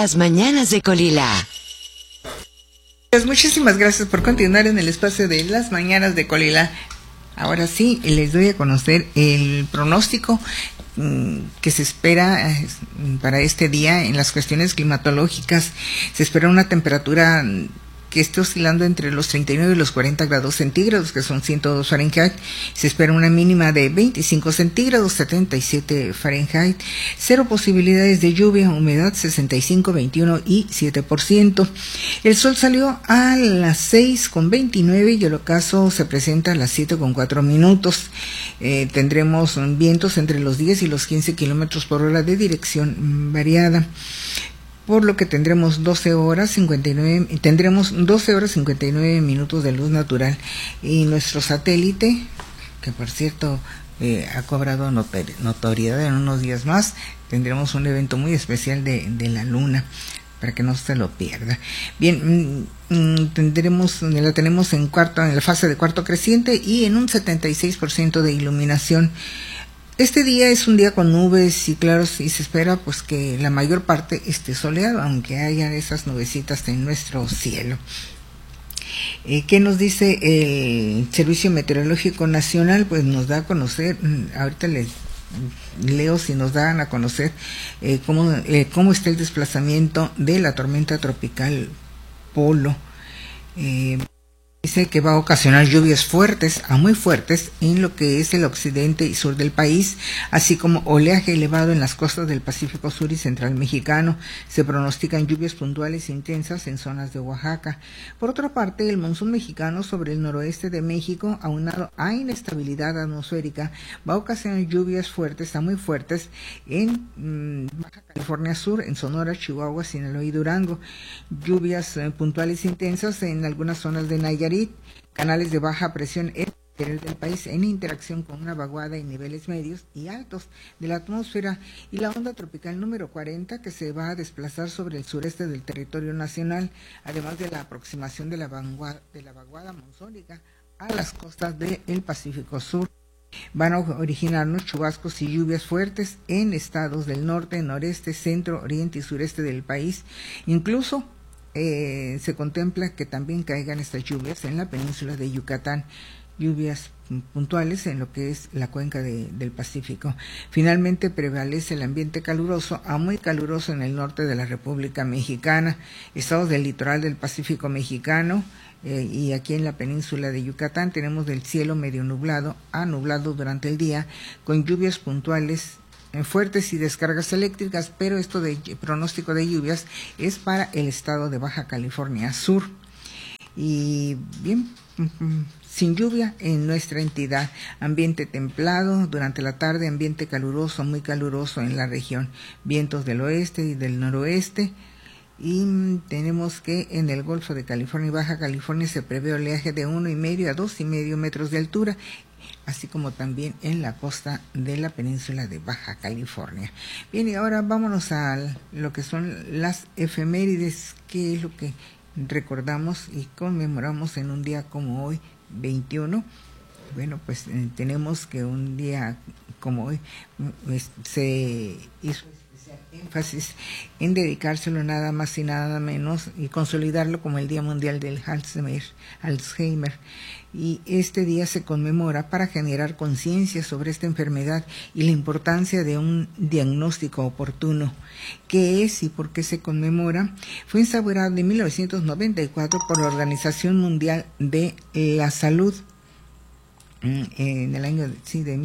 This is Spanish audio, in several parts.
Las mañanas de Colila. Pues muchísimas gracias por continuar en el espacio de Las mañanas de Colila. Ahora sí, les doy a conocer el pronóstico que se espera para este día en las cuestiones climatológicas. Se espera una temperatura que esté oscilando entre los 39 y los 40 grados centígrados, que son 102 Fahrenheit. Se espera una mínima de 25 centígrados, 77 Fahrenheit. Cero posibilidades de lluvia, humedad 65, 21 y 7%. El sol salió a las 6:29 y el ocaso se presenta a las 7:04. Tendremos vientos entre los 10 y los 15 kilómetros por hora de dirección variada, por lo que tendremos 12 horas 59 minutos de luz natural. Y nuestro satélite, que por cierto ha cobrado notoriedad en unos días más, tendremos un evento muy especial de la luna, para que no se lo pierda. Bien, la tenemos en la fase de cuarto creciente y en un 76% de iluminación. Este día es un día con nubes y claros y se espera pues que la mayor parte esté soleado, aunque haya esas nubecitas en nuestro cielo. ¿Qué nos dice el Servicio Meteorológico Nacional? Pues nos da a conocer, ahorita les leo si nos dan a conocer cómo está el desplazamiento de la tormenta tropical Polo. Dice que va a ocasionar lluvias fuertes a muy fuertes en lo que es el occidente y sur del país, así como oleaje elevado en las costas del Pacífico Sur y Central Mexicano. Se pronostican lluvias puntuales intensas en zonas de Oaxaca. Por otra parte, el monzón mexicano sobre el noroeste de México, aunado a inestabilidad atmosférica, va a ocasionar lluvias fuertes a muy fuertes en Baja California Sur, en Sonora, Chihuahua, Sinaloa y Durango. Lluvias puntuales intensas en algunas zonas de Nayarit, canales de baja presión en el interior del país en interacción con una vaguada en niveles medios y altos de la atmósfera, y la onda tropical número 40 que se va a desplazar sobre el sureste del territorio nacional, además de la aproximación de la vaguada monzónica a las costas del Pacífico Sur. Van a originarnos chubascos y lluvias fuertes en estados del norte, noreste, centro, oriente y sureste del país. Incluso se contempla que también caigan estas lluvias en la península de Yucatán, lluvias puntuales en lo que es la cuenca del Pacífico. Finalmente prevalece el ambiente caluroso a muy caluroso en el norte de la República Mexicana, estados del litoral del Pacífico mexicano, y aquí en la península de Yucatán tenemos del cielo medio nublado a nublado durante el día, con lluvias puntuales fuertes y descargas eléctricas, pero esto de pronóstico de lluvias es para el estado de Baja California Sur. Y bien, sin lluvia en nuestra entidad, ambiente templado durante la tarde, ambiente caluroso, muy caluroso en la región, vientos del oeste y del noroeste. Y tenemos que en el Golfo de California y Baja California se prevé oleaje de 1,5 a 2,5 metros de altura, así como también en la costa de la península de Baja California. Bien, y ahora vámonos a lo que son las efemérides, que es lo que recordamos y conmemoramos en un día como hoy, 21. Bueno, pues tenemos que un día como hoy se hizo énfasis en dedicárselo nada más y nada menos y consolidarlo como el Día Mundial del Alzheimer. Y este día se conmemora para generar conciencia sobre esta enfermedad y la importancia de un diagnóstico oportuno. ¿Qué es y por qué se conmemora? Fue instaurado en 1994 por la Organización Mundial de la Salud, en el año de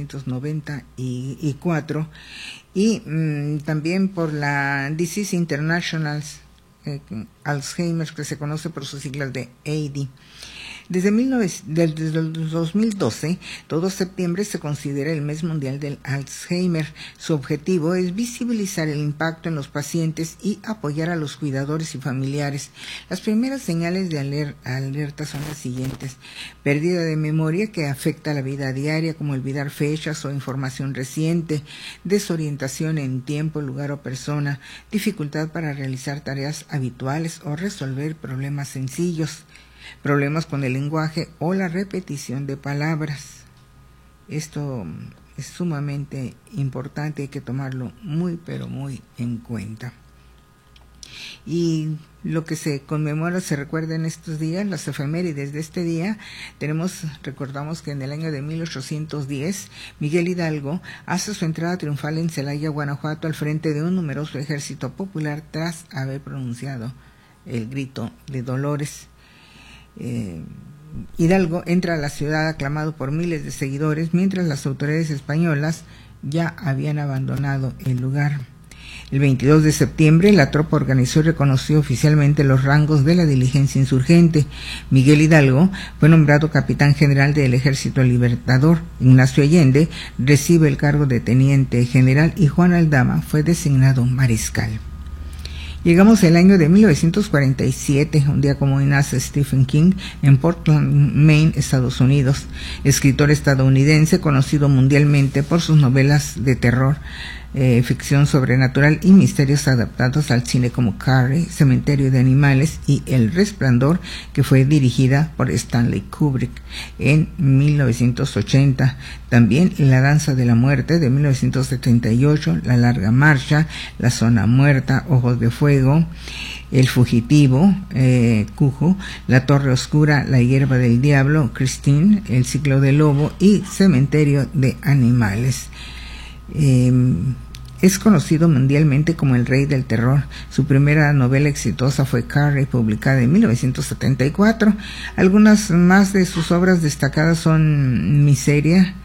1994, y también por la Disease International Alzheimer, que se conoce por sus siglas de AD. Desde el 2012, todo septiembre se considera el mes mundial del Alzheimer. Su objetivo es visibilizar el impacto en los pacientes y apoyar a los cuidadores y familiares. Las primeras señales de alerta son las siguientes: pérdida de memoria que afecta la vida diaria, como olvidar fechas o información reciente, desorientación en tiempo, lugar o persona, dificultad para realizar tareas habituales o resolver problemas sencillos, problemas con el lenguaje o la repetición de palabras. Esto es sumamente importante, hay que tomarlo muy pero muy en cuenta. Y lo que se conmemora, se recuerda en estos días, las efemérides de este día. Recordamos que en el año de 1810, Miguel Hidalgo hace su entrada triunfal en Celaya, Guanajuato, al frente de un numeroso ejército popular tras haber pronunciado el grito de Dolores. Hidalgo entra a la ciudad aclamado por miles de seguidores, mientras las autoridades españolas ya habían abandonado el lugar. El 22 de septiembre, la tropa organizó y reconoció oficialmente los rangos de la diligencia insurgente. Miguel Hidalgo fue nombrado capitán general del Ejército Libertador. Ignacio Allende recibe el cargo de teniente general y Juan Aldama fue designado mariscal. Llegamos al año de 1947, un día como hoy nace Stephen King en Portland, Maine, Estados Unidos. Escritor estadounidense conocido mundialmente por sus novelas de terror, ficción sobrenatural y misterios adaptados al cine como Carrie, Cementerio de Animales y El Resplandor, que fue dirigida por Stanley Kubrick en 1980. También La Danza de la Muerte de 1978, La Larga Marcha, La Zona Muerta, Ojos de Fuego, El Fugitivo, Cujo, La Torre Oscura, La Hierba del Diablo, Christine, El Ciclo del Lobo y Cementerio de Animales. Es conocido mundialmente como el rey del terror. Su primera novela exitosa fue Carrie, publicada en 1974. Algunas más de sus obras destacadas son Miseria,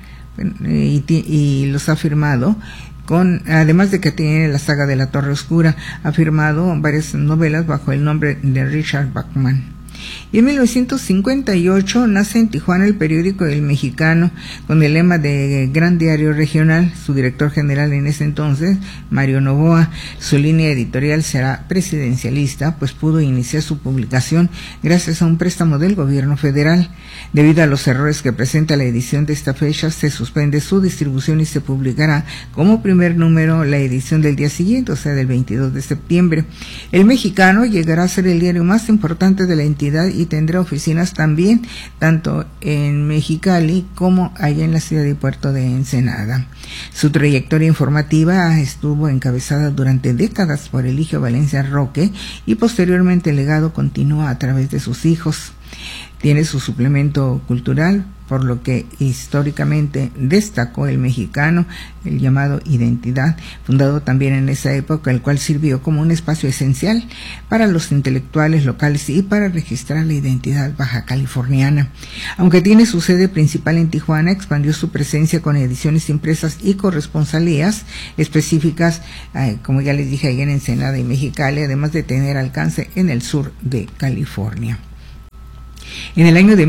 y los ha firmado además de que tiene la saga de La Torre Oscura, ha firmado varias novelas bajo el nombre de Richard Bachman. Y en 1958 nace en Tijuana el periódico El Mexicano, con el lema de Gran Diario Regional. Su director general en ese entonces, Mario Novoa. Su línea editorial será presidencialista, pues pudo iniciar su publicación gracias a un préstamo del gobierno federal. Debido a los errores que presenta la edición de esta fecha, se suspende su distribución y se publicará como primer número la edición del día siguiente, o sea, del 22 de septiembre. El Mexicano llegará a ser el diario más importante de la entidad y tendrá oficinas también tanto en Mexicali como allá en la ciudad y puerto de Ensenada. Su trayectoria informativa estuvo encabezada durante décadas por Eligio Valencia Roque y posteriormente el legado continúa a través de sus hijos. Tiene su suplemento cultural, por lo que históricamente destacó El Mexicano, el llamado Identidad, fundado también en esa época, el cual sirvió como un espacio esencial para los intelectuales locales y para registrar la identidad baja californiana. Aunque tiene su sede principal en Tijuana, expandió su presencia con ediciones impresas y corresponsalías específicas, como ya les dije, allá en Ensenada y Mexicali, además de tener alcance en el sur de California. En el año de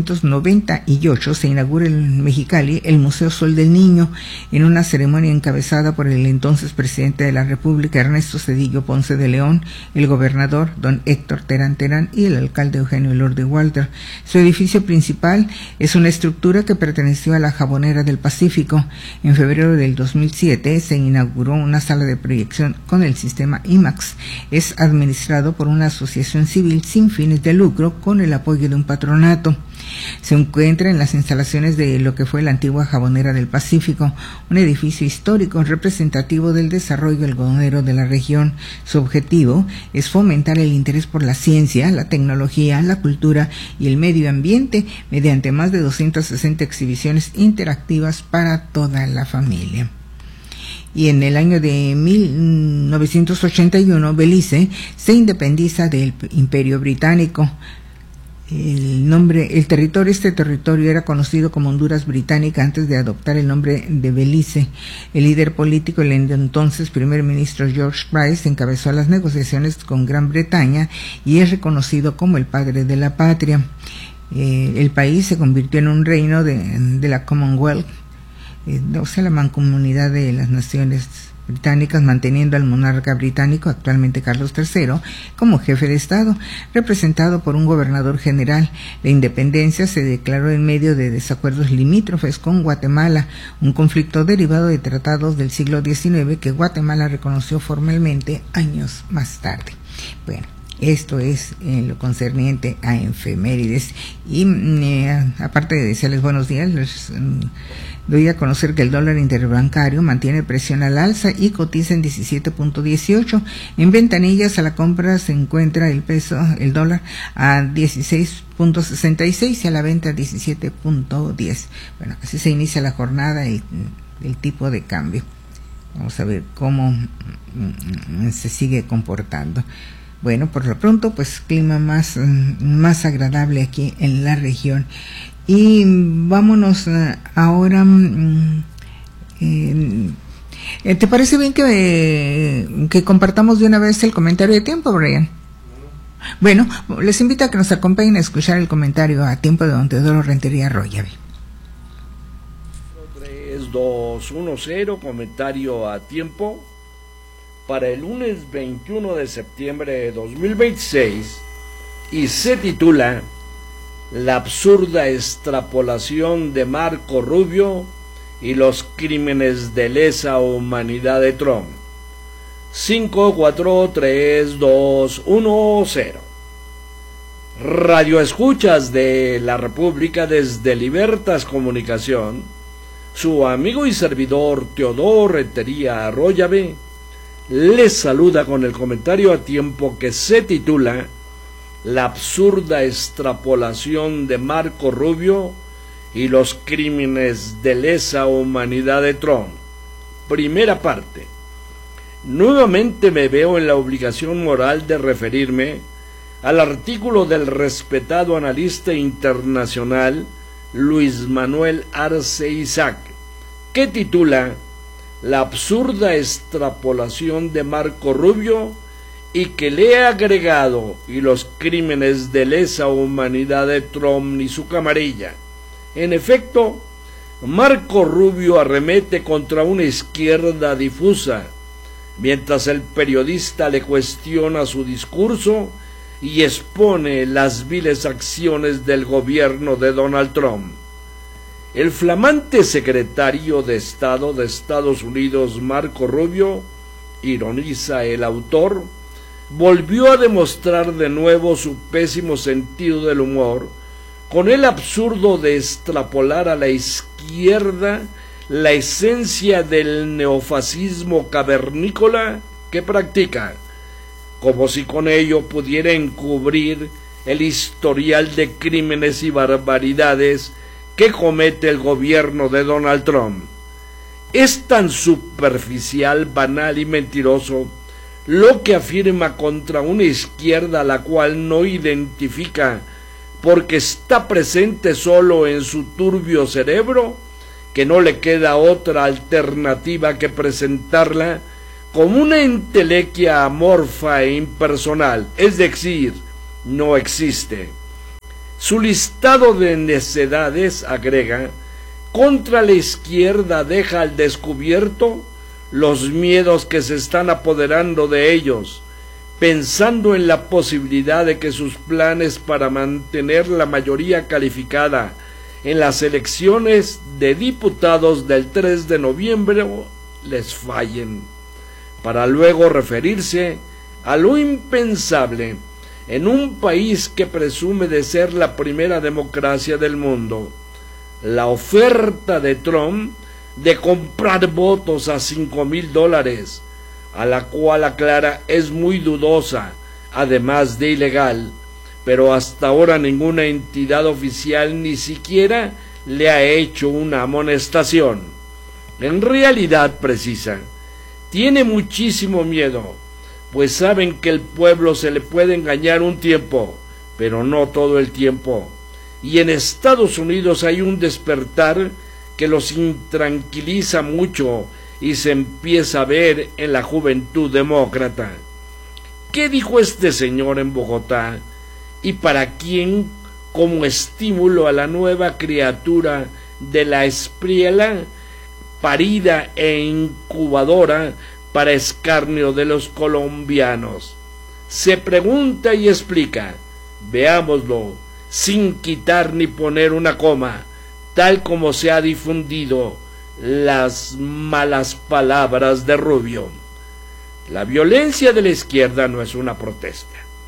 1998 se inaugura en Mexicali el Museo Sol del Niño, en una ceremonia encabezada por el entonces presidente de la República, Ernesto Zedillo Ponce de León, el gobernador, don Héctor Terán Terán, y el alcalde Eugenio Elordi Walter. Su edificio principal es una estructura que perteneció a la Jabonera del Pacífico. En febrero del 2007 se inauguró una sala de proyección con el sistema IMAX. Es administrado por una asociación civil sin fines de lucro con el apoyo de un patronato. Se encuentra en las instalaciones de lo que fue la antigua Jabonera del Pacífico, un edificio histórico representativo del desarrollo algodonero de la región. Su objetivo es fomentar el interés por la ciencia, la tecnología, la cultura y el medio ambiente mediante más de 260 exhibiciones interactivas para toda la familia. Y en el año de 1981, Belice se independiza del Imperio Británico. Este territorio era conocido como Honduras Británica antes de adoptar el nombre de Belice. El líder político, el entonces primer ministro George Price, encabezó las negociaciones con Gran Bretaña y es reconocido como el padre de la patria. El país se convirtió en un reino de la Commonwealth, o sea, la mancomunidad de las naciones británicas, manteniendo al monarca británico, actualmente Carlos III, como jefe de Estado, representado por un gobernador general. La independencia se declaró en medio de desacuerdos limítrofes con Guatemala, un conflicto derivado de tratados del siglo XIX que Guatemala reconoció formalmente años más tarde. Bueno, Esto es en lo concerniente a efemérides. Y aparte de desearles buenos días, les doy a conocer que el dólar interbancario mantiene presión al alza y cotiza en 17.18. En ventanillas a la compra se encuentra el dólar a 16.66 y a la venta a 17.10. Bueno, así se inicia la jornada y el tipo de cambio. Vamos a ver cómo se sigue comportando. Bueno, por lo pronto, pues clima más agradable aquí en la región. Y vámonos ahora. ¿Te parece bien que compartamos de una vez el comentario de tiempo, Brian? Bueno, les invito a que nos acompañen a escuchar el comentario a tiempo de Don Teodoro Rentería Royabe. 3210, comentario a tiempo para el lunes 21 de septiembre de 2026 y se titula La absurda extrapolación de Marco Rubio y los crímenes de lesa humanidad de Trump. 5, 4, 3, 2, 1, 0. Radio escuchas de la República desde Libertas Comunicación, su amigo y servidor Teodoro Rentería Arroyave les saluda con el comentario a tiempo que se titula La absurda extrapolación de Marco Rubio y los crímenes de lesa humanidad de Trump. Primera parte. Nuevamente me veo en la obligación moral de referirme al artículo del respetado analista internacional Luis Manuel Arce Isaac, que titula La absurda extrapolación de Marco Rubio y que le he agregado y los crímenes de lesa humanidad de Trump y su camarilla. En efecto, Marco Rubio arremete contra una izquierda difusa, mientras el periodista le cuestiona su discurso y expone las viles acciones del gobierno de Donald Trump. El flamante secretario de Estado de Estados Unidos, Marco Rubio, ironiza el autor, volvió a demostrar de nuevo su pésimo sentido del humor con el absurdo de extrapolar a la izquierda la esencia del neofascismo cavernícola que practica, como si con ello pudiera encubrir el historial de crímenes y barbaridades que comete el gobierno de Donald Trump. Es tan superficial, banal y mentiroso lo que afirma contra una izquierda a la cual no identifica porque está presente solo en su turbio cerebro, que no le queda otra alternativa que presentarla como una entelequia amorfa e impersonal, es decir, no existe. Su listado de necedades, agrega, contra la izquierda deja al descubierto los miedos que se están apoderando de ellos, pensando en la posibilidad de que sus planes para mantener la mayoría calificada en las elecciones de diputados del 3 de noviembre les fallen, para luego referirse a lo impensable en un país que presume de ser la primera democracia del mundo. La oferta de Trump de comprar votos a $5,000, a la cual aclara es muy dudosa, además de ilegal, pero hasta ahora ninguna entidad oficial ni siquiera le ha hecho una amonestación. En realidad, precisa, tiene muchísimo miedo, pues saben que el pueblo se le puede engañar un tiempo, pero no todo el tiempo. Y en Estados Unidos hay un despertar que los intranquiliza mucho y se empieza a ver en la juventud demócrata. ¿Qué dijo este señor en Bogotá? ¿Y para quién como estímulo a la nueva criatura de la espriela, parida e incubadora para escarnio de los colombianos? Se pregunta y explica, veámoslo, sin quitar ni poner una coma, tal como se ha difundido las malas palabras de Rubio. La violencia de la izquierda no es una protesta,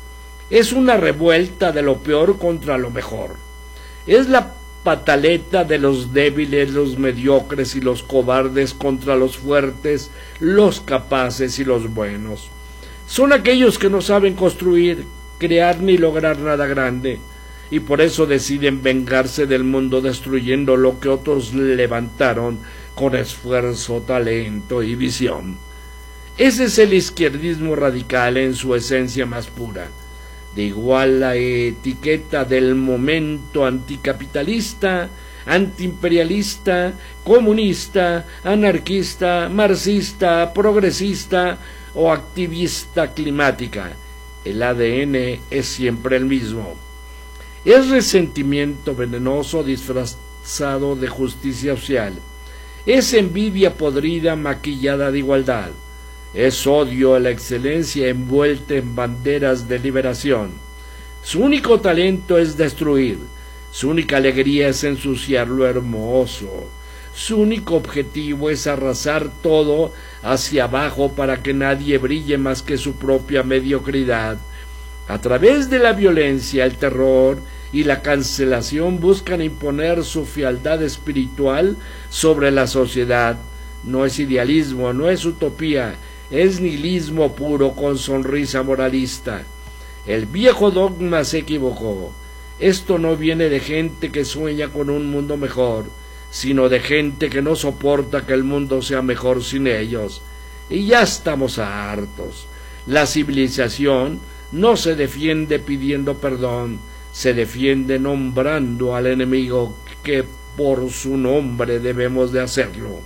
Es una revuelta de lo peor contra lo mejor. Es la pataleta de los débiles, los mediocres y los cobardes contra los fuertes, los capaces y los buenos. Son aquellos que no saben construir, crear ni lograr nada grande, y por eso deciden vengarse del mundo destruyendo lo que otros levantaron con esfuerzo, talento y visión. Ese es el izquierdismo radical en su esencia más pura. De igual la etiqueta del momento anticapitalista, antiimperialista, comunista, anarquista, marxista, progresista o activista climática. El ADN es siempre el mismo. Es resentimiento venenoso disfrazado de justicia social. Es envidia podrida maquillada de igualdad. Es odio a la excelencia envuelta en banderas de liberación. Su único talento es destruir. Su única alegría es ensuciar lo hermoso. Su único objetivo es arrasar todo hacia abajo para que nadie brille más que su propia mediocridad. A través de la violencia, el terror y la cancelación buscan imponer su fealdad espiritual sobre la sociedad. No es idealismo, no es utopía, es nihilismo puro con sonrisa moralista. El viejo dogma se equivocó. Esto no viene de gente que sueña con un mundo mejor, sino de gente que no soporta que el mundo sea mejor sin ellos. Y ya estamos hartos. La civilización no se defiende pidiendo perdón, se defiende nombrando al enemigo, que por su nombre debemos de hacerlo.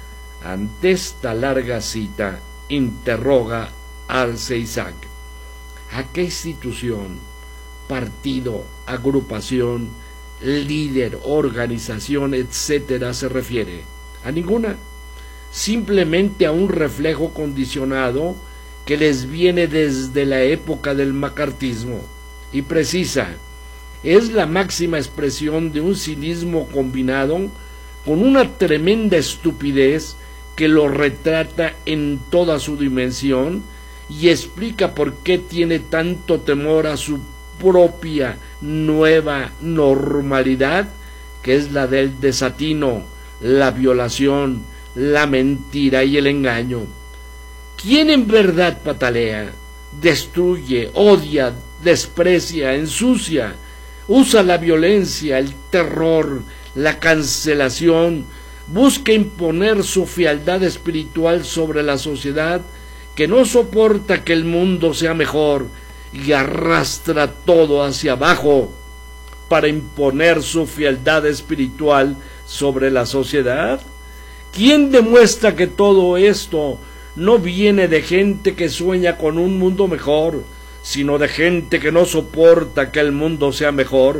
Ante esta larga cita, interroga Arce Isaac: ¿a qué institución, partido, agrupación, líder, organización, etcétera se refiere? A ninguna. Simplemente a un reflejo condicionado que les viene desde la época del macartismo, y precisa: es la máxima expresión de un cinismo combinado con una tremenda estupidez que lo retrata en toda su dimensión y explica por qué tiene tanto temor a su propia nueva normalidad, que es la del desatino, la violación, la mentira y el engaño. ¿Quién en verdad patalea, destruye, odia, desprecia, ensucia, usa la violencia, el terror, la cancelación, busca imponer su fealdad espiritual sobre la sociedad, que no soporta que el mundo sea mejor y arrastra todo hacia abajo para imponer su fealdad espiritual sobre la sociedad? ¿Quién demuestra que todo esto no viene de gente que sueña con un mundo mejor, sino de gente que no soporta que el mundo sea mejor